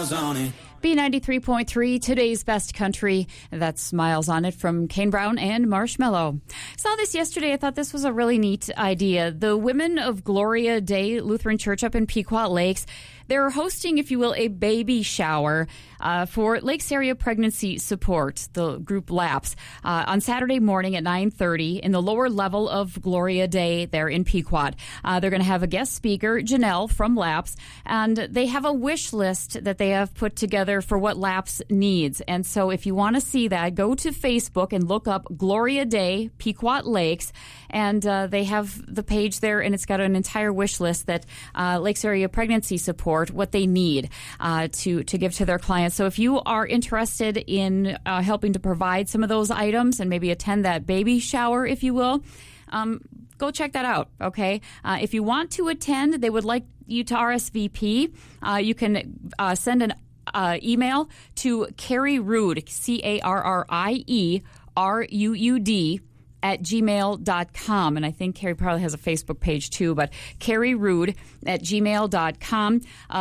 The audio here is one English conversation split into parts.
Smiles on it. B93.3, today's best country. That's Smiles on It from Kane Brown and Marshmello. Saw this yesterday. I thought this was a really neat idea. The women of Gloria Day Lutheran Church up in Pequot Lakes, they're hosting, if you will, a baby shower for Lakes Area Pregnancy Support, the group LAPS, on Saturday morning at 9:30 in the lower level of Gloria Day there in Pequot. They're going to have a guest speaker, Janelle from LAPS, and they have a wish list that they have put together for what LAPS needs. And so if you want to see that, go to Facebook and look up Gloria Day Pequot Lakes, and they have the page there, and it's got an entire wish list that Lakes Area Pregnancy Support, what they need to give to their clients. So if you are interested in helping to provide some of those items and maybe attend that baby shower, if you will, go check that out, okay? If you want to attend, they would like you to RSVP. You can send an email to Carrie Ruud, CarrieRuud, at gmail.com. And I think Carrie probably has a Facebook page too, but Carrie Ruud at gmail.com.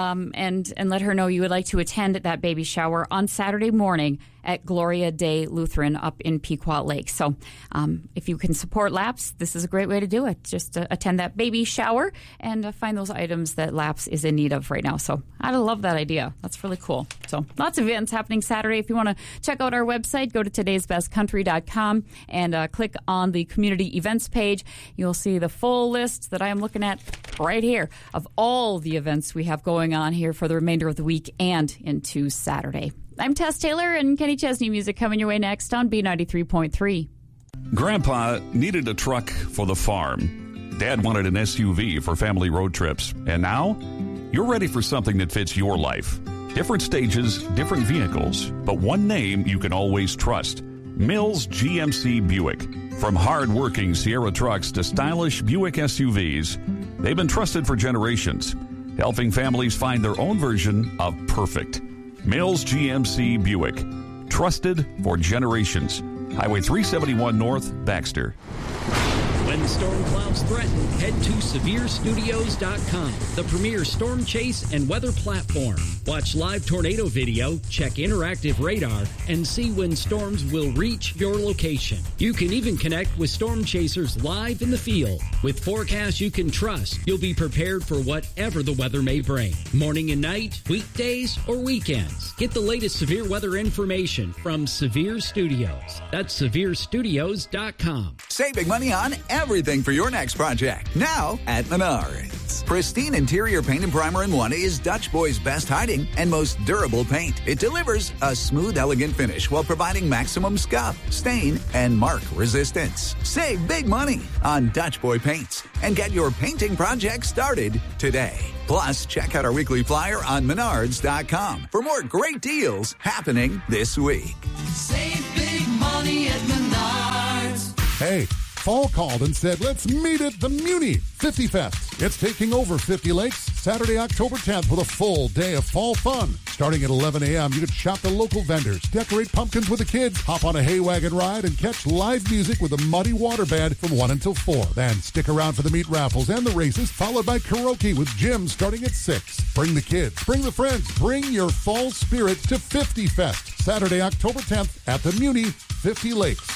And let her know you would like to attend that baby shower on Saturday morning at Gloria Day Lutheran up in Pequot Lakes. So if you can support LAPS, this is a great way to do it. Just attend that baby shower and find those items that LAPS is in need of right now. So I love that idea. That's really cool. So lots of events happening Saturday. If you want to check out our website, go to today'sbestcountry.com and click on the community events page. You'll see the full list that I am looking at right here of all the events we have going on here for the remainder of the week and into Saturday. I'm Tess Taylor, and Kenny Chesney music coming your way next on B93.3. Grandpa needed a truck for the farm. Dad wanted an SUV for family road trips. And now, you're ready for something that fits your life. Different stages, different vehicles, but one name you can always trust. Mills GMC Buick. From hard-working Sierra trucks to stylish Buick SUVs, they've been trusted for generations, helping families find their own version of perfect. Mills GMC Buick. Trusted for generations. Highway 371 North, Baxter. When storm clouds threaten, head to SevereStudios.com, the premier storm chase and weather platform. Watch live tornado video, check interactive radar, and see when storms will reach your location. You can even connect with storm chasers live in the field. With forecasts you can trust, you'll be prepared for whatever the weather may bring. Morning and night, weekdays, or weekends. Get the latest severe weather information from Severe Studios. That's SevereStudios.com. Save big money on everything for your next project. Now at Menards. Pristine interior paint and primer in one is Dutch Boy's best hiding and most durable paint. It delivers a smooth, elegant finish while providing maximum scuff, stain, and mark resistance. Save big money on Dutch Boy paints and get your painting project started today. Plus, check out our weekly flyer on Menards.com for more great deals happening this week. Save big money at Menards. Hey, Fall called and said, let's meet at the Muni 50 Fest. It's taking over 50 Lakes Saturday, October 10th with a full day of fall fun. Starting at 11 a.m., you can shop the local vendors, decorate pumpkins with the kids, hop on a hay wagon ride, and catch live music with a Muddy Water Band from 1 until 4. Then stick around for the meat raffles and the races, followed by karaoke with Jim starting at 6. Bring the kids, bring the friends, bring your fall spirit to 50 Fest. Saturday, October 10th at the Muni 50 Lakes.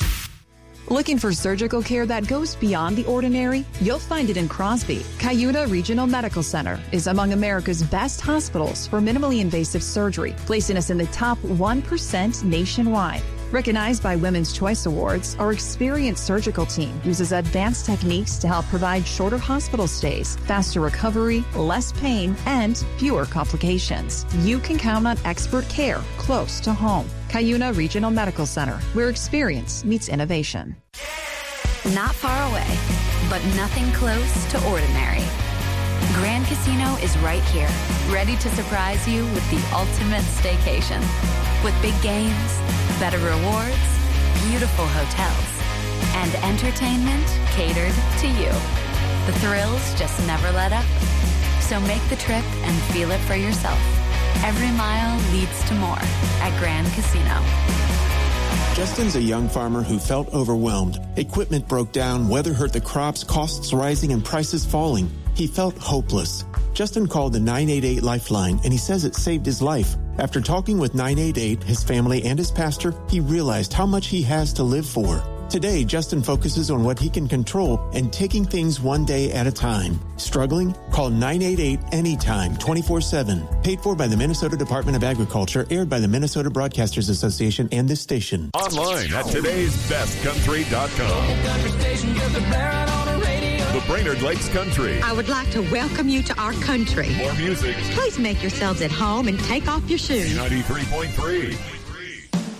Looking for surgical care that goes beyond the ordinary? You'll find it in Crosby. Cuyuna Regional Medical Center is among America's best hospitals for minimally invasive surgery, placing us in the top 1% nationwide. Recognized by Women's Choice Awards, our experienced surgical team uses advanced techniques to help provide shorter hospital stays, faster recovery, less pain, and fewer complications. You can count on expert care close to home. Cuyuna Regional Medical Center, where experience meets innovation. Not far away, but nothing close to ordinary. Grand Casino is right here, ready to surprise you with the ultimate staycation. With big games, better rewards, beautiful hotels, and entertainment catered to you. The thrills just never let up. So make the trip and feel it for yourself. Every mile leads to more at Grand Casino. Justin's a young farmer who felt overwhelmed. Equipment broke down, weather hurt the crops, costs rising, and prices falling. He felt hopeless. Justin called the 988 Lifeline, and he says it saved his life. After talking with 988, his family, and his pastor, he realized how much he has to live for. Today, Justin focuses on what he can control and taking things one day at a time. Struggling? Call 988 anytime, 24/7. Paid for by the Minnesota Department of Agriculture, aired by the Minnesota Broadcasters Association and this station. Online at today'sbestcountry.com. The Brainerd Lakes Country. I would like to welcome you to our country. More music. Please make yourselves at home and take off your shoes. 93.3.